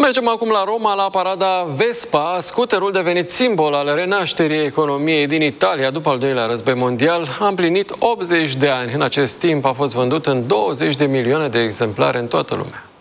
Mergem acum la Roma, la parada Vespa. Scuterul, devenit simbol al renașterii economiei din Italia după al doilea război mondial, a împlinit 80 de ani. În acest timp a fost vândut în 20 de milioane de exemplare în toată lumea.